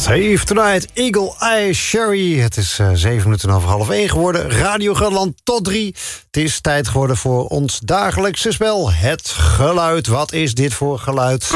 Save Tonight, Eagle Eye Cherry. Het is 1:07 geworden. Radio Gelderland tot 3. Het is tijd geworden voor ons dagelijkse spel. Het geluid. Wat is dit voor geluid?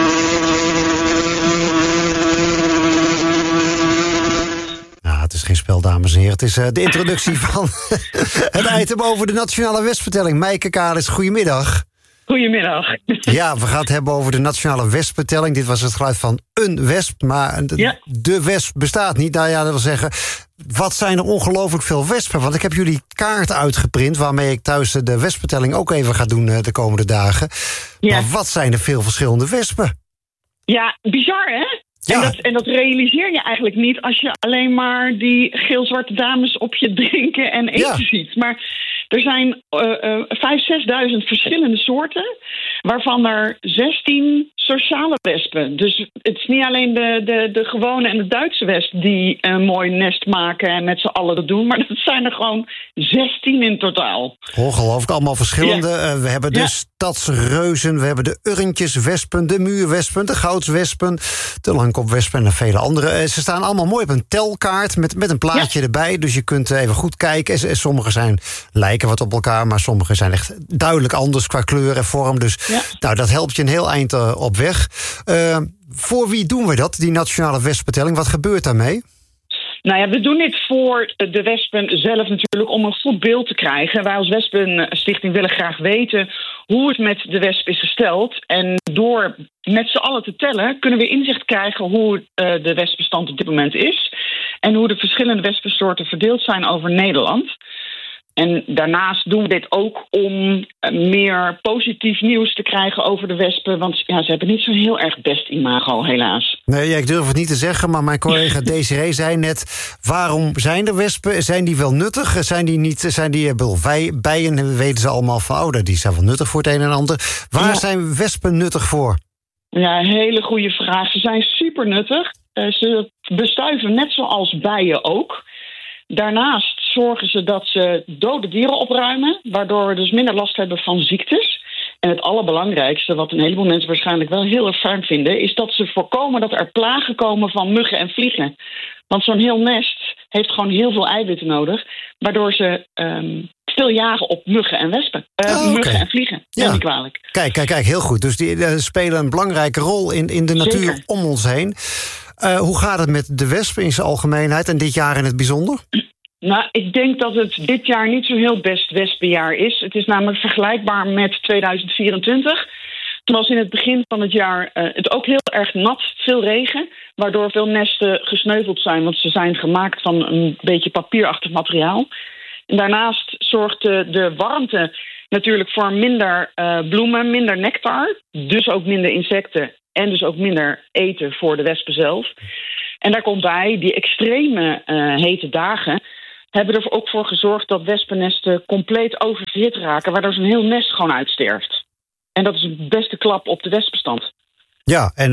Nou, het is geen spel, dames en heren. Het is de introductie van het item over de Nationale Wespentelling. Meike Kalis, goedemiddag. Goedemiddag. Ja, we gaan het hebben over de Nationale Wespentelling. Dit was het geluid van een wesp, maar de wesp bestaat niet. Nou ja, dat wil zeggen, wat zijn er ongelooflijk veel wespen? Want ik heb jullie kaart uitgeprint, waarmee ik thuis de wespentelling ook even ga doen de komende dagen. Ja. Maar wat zijn er veel verschillende wespen? Ja, bizar hè? Ja. En dat realiseer je eigenlijk niet als je alleen maar die geel-zwarte dames op je drinken en eten ziet. Maar er zijn 5.000, 6.000 verschillende soorten, waarvan er 16 sociale wespen. Dus het is niet alleen de gewone en de Duitse wesp die een mooi nest maken en met z'n allen dat doen, maar dat zijn er gewoon 16 in totaal. Ongelooflijk, allemaal verschillende. Ja. We hebben de stadsreuzen, we hebben de urntjeswespen, de muurwespen, de goudswespen, de langkopwespen en vele andere. Ze staan allemaal mooi op een telkaart met een plaatje erbij, dus je kunt even goed kijken. Sommige lijken wat op elkaar, maar sommige zijn echt duidelijk anders qua kleur en vorm. Dus nou, dat helpt je een heel eind op weg. Voor wie doen we dat, die Nationale Wespentelling? Wat gebeurt daarmee? Nou ja, we doen dit voor de wespen zelf natuurlijk, om een goed beeld te krijgen. Wij als Wespenstichting willen graag weten hoe het met de wesp is gesteld. En door met z'n allen te tellen kunnen we inzicht krijgen hoe de wespenstand op dit moment is. En hoe de verschillende wespensoorten verdeeld zijn over Nederland. En daarnaast doen we dit ook om meer positief nieuws te krijgen over de wespen. Want ze hebben niet zo'n heel erg best imago, helaas. Nee, ik durf het niet te zeggen, maar mijn collega Desiree zei net, waarom zijn er wespen? Zijn die wel nuttig? Bijen weten ze allemaal van, die zijn wel nuttig voor het een en ander. Waar zijn wespen nuttig voor? Ja, hele goede vraag. Ze zijn super nuttig. Ze bestuiven net zoals bijen ook. Daarnaast zorgen ze dat ze dode dieren opruimen, waardoor we dus minder last hebben van ziektes. En het allerbelangrijkste, wat een heleboel mensen waarschijnlijk wel heel erg fijn vinden, is dat ze voorkomen dat er plagen komen van muggen en vliegen. Want zo'n heel nest heeft gewoon heel veel eiwitten nodig, waardoor ze veel jagen op muggen en wespen. Muggen en vliegen, niet kwalijk. Kijk, heel goed. Dus die spelen een belangrijke rol in de natuur om ons heen. Hoe gaat het met de wespen in zijn algemeenheid en dit jaar in het bijzonder? Nou, ik denk dat het dit jaar niet zo'n heel best wespenjaar is. Het is namelijk vergelijkbaar met 2024. Toen was in het begin van het jaar het ook heel erg nat, veel regen, waardoor veel nesten gesneuveld zijn, want ze zijn gemaakt van een beetje papierachtig materiaal. En daarnaast zorgt de warmte natuurlijk voor minder bloemen, minder nectar, dus ook minder insecten en dus ook minder eten voor de wespen zelf. En daar komt bij, die extreme hete dagen hebben er ook voor gezorgd dat wespennesten compleet oververhit raken, waardoor zo'n heel nest gewoon uitsterft. En dat is een beste klap op de wespenstand. Ja, en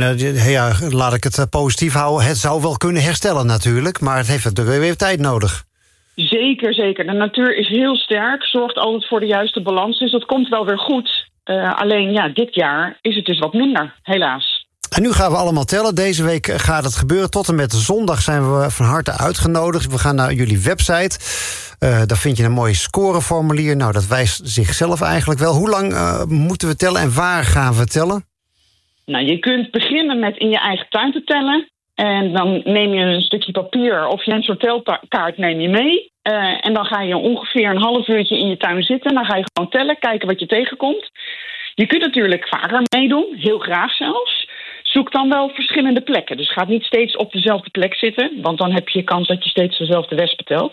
laat ik het positief houden. Het zou wel kunnen herstellen natuurlijk, maar het heeft natuurlijk weer tijd nodig. Zeker. De natuur is heel sterk, zorgt altijd voor de juiste balans. Dus dat komt wel weer goed. Alleen dit jaar is het dus wat minder, helaas. En nu gaan we allemaal tellen. Deze week gaat het gebeuren. Tot en met zondag zijn we van harte uitgenodigd. We gaan naar jullie website. Daar vind je een mooi scoreformulier. Nou, dat wijst zichzelf eigenlijk wel. Hoe lang moeten we tellen en waar gaan we tellen? Nou, je kunt beginnen met in je eigen tuin te tellen. En dan neem je een stukje papier of een soort telkaart neem je mee. En dan ga je ongeveer een half uurtje in je tuin zitten. Dan ga je gewoon tellen, kijken wat je tegenkomt. Je kunt natuurlijk vaker meedoen, heel graag zelfs. Zoek dan wel verschillende plekken. Dus ga niet steeds op dezelfde plek zitten, want dan heb je kans dat je steeds dezelfde wespen telt.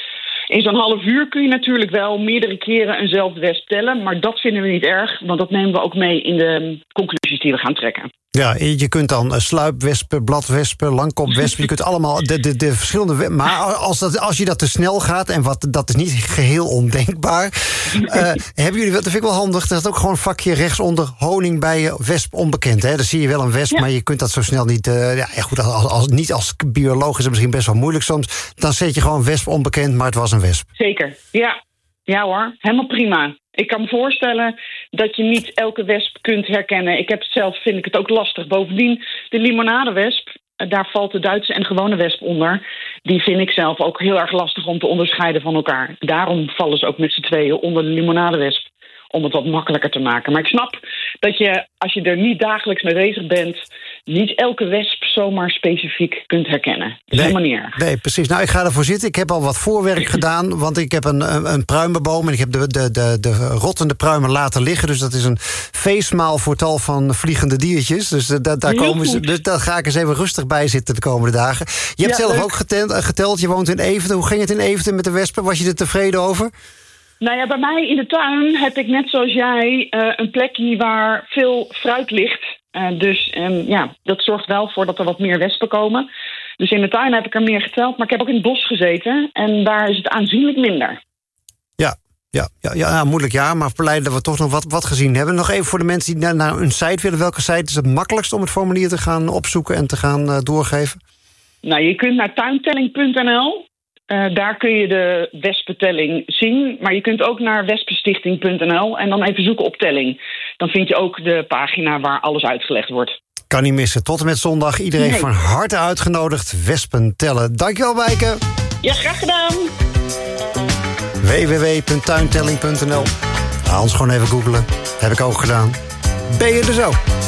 In zo'n half uur kun je natuurlijk wel meerdere keren eenzelfde wesp tellen, maar dat vinden we niet erg, want dat nemen we ook mee in de conclusies die we gaan trekken. Ja, je kunt dan sluipwespen, bladwespen, langkopwespen, je kunt allemaal de verschillende maar als je dat te snel gaat, en dat is niet geheel ondenkbaar, hebben jullie, dat vind ik wel handig, dat is ook gewoon een vakje rechtsonder honingbijen, wesp onbekend. Hè? Dan zie je wel een wesp, maar je kunt dat zo snel niet, niet als bioloog is het misschien best wel moeilijk soms, dan zet je gewoon wesp onbekend, maar het was een wesp. Zeker, ja hoor, helemaal prima. Ik kan me voorstellen dat je niet elke wesp kunt herkennen. Vind ik het ook lastig. Bovendien, de limonadewesp daar valt de Duitse en gewone wesp onder. Die vind ik zelf ook heel erg lastig om te onderscheiden van elkaar. Daarom vallen ze ook met z'n tweeën onder de limonadewesp. Om het wat makkelijker te maken. Maar ik snap dat je, als je er niet dagelijks mee bezig bent, niet elke wesp zomaar specifiek kunt herkennen. Dat is helemaal niet erg. Nee, precies. Nou, ik ga ervoor zitten. Ik heb al wat voorwerk gedaan, want ik heb een pruimenboom en ik heb de rottende pruimen laten liggen. Dus dat is een feestmaal voor tal van vliegende diertjes. Dus daar ga ik eens even rustig bij zitten de komende dagen. Je hebt zelf ook geteld. Je woont in Everen. Hoe ging het in Everen met de wespen? Was je er tevreden over? Nou ja, bij mij in de tuin heb ik net zoals jij een plekje waar veel fruit ligt. Dus dat zorgt wel voor dat er wat meer wespen komen. Dus in de tuin heb ik er meer geteld. Maar ik heb ook in het bos gezeten en daar is het aanzienlijk minder. Ja, moeilijk jaar, maar blij dat we toch nog wat gezien hebben. Nog even voor de mensen die naar een site willen. Welke site is het makkelijkst om het formulier te gaan opzoeken en te gaan doorgeven? Nou, je kunt naar tuintelling.nl. Daar kun je de wespentelling zien. Maar je kunt ook naar wespenstichting.nl en dan even zoeken op telling. Dan vind je ook de pagina waar alles uitgelegd wordt. Kan niet missen. Tot en met zondag. Iedereen van harte uitgenodigd. Wespen tellen. Dankjewel, Maaike. Ja, graag gedaan. www.tuintelling.nl. Ga ons gewoon even googlen. Heb ik ook gedaan. Ben je er zo?